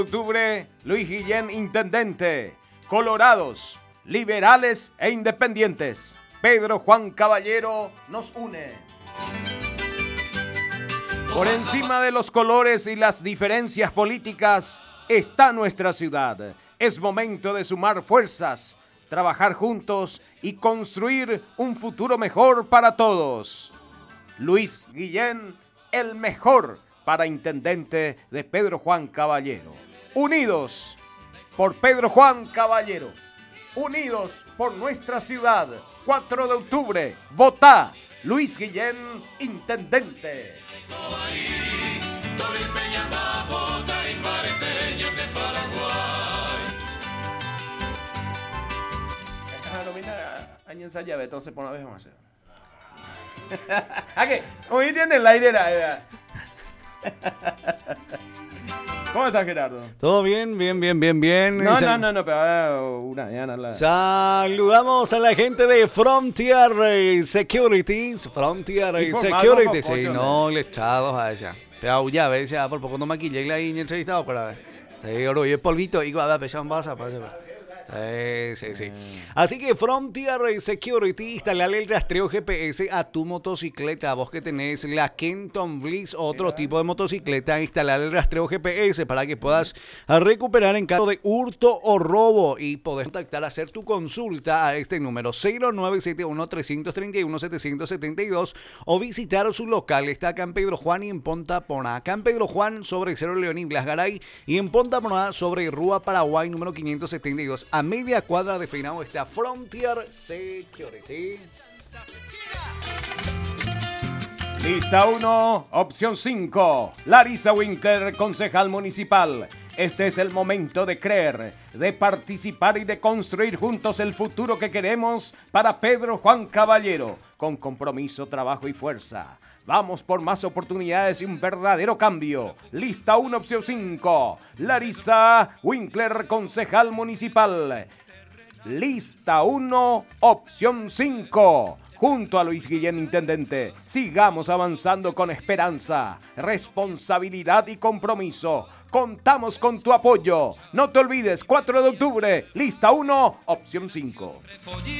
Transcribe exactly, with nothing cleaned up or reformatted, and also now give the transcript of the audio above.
Octubre, Luis Guillén, intendente. Colorados, liberales e independientes. Pedro Juan Caballero nos une. Por encima de los colores y las diferencias políticas está nuestra ciudad. Es momento de sumar fuerzas, trabajar juntos y construir un futuro mejor para todos. Luis Guillén, el mejor para intendente de Pedro Juan Caballero. Unidos por Pedro Juan Caballero. Unidos por nuestra ciudad. cuatro de octubre. Votá Luis Guillén, intendente. Esta nómina año ensayaba, entonces por una vez vamos a hacer. ¿A qué? Hoy tiene el aire. ¿Cómo estás, Gerardo? Todo bien, bien, bien, bien, bien. No, no, no, no, pero uh, una ya no la... Saludamos a la gente de Frontier Securities. Frontier Securities. Sí, no, le echados a ella. Pero ya ves, ya por poco no maquillé la niña entrevistado para ver. Sí, oro, y el polvito, y guarda, pesan basa, para Sí, sí, sí. Así que Frontier Security, instalarle el rastreo G P S a tu motocicleta. Vos que tenés la Kenton Bliss, otro tipo de motocicleta, instalar el rastreo G P S para que puedas recuperar en caso de hurto o robo. Y podés contactar, hacer tu consulta a este número cero nueve siete uno, tres tres uno, siete siete dos o visitar su local. Está acá en Pedro Juan y en Ponta Porá. Acá en Pedro Juan sobre Cerro León y Blas Garay, y en Ponta Porá sobre Rúa Paraguay número quinientos setenta y dos. A media cuadra de Feinao está Frontier Security. Lista uno, opción cinco. Larisa Winkler, concejal municipal. Este es el momento de creer, de participar y de construir juntos el futuro que queremos para Pedro Juan Caballero. Con compromiso, trabajo y fuerza. Vamos por más oportunidades y un verdadero cambio. Lista uno, opción cinco. Larisa Winkler, concejal municipal. Lista uno, opción cinco. Junto a Luis Guillén, intendente, sigamos avanzando con esperanza, responsabilidad y compromiso. Contamos con tu apoyo. No te olvides, cuatro de octubre, lista uno, opción cinco.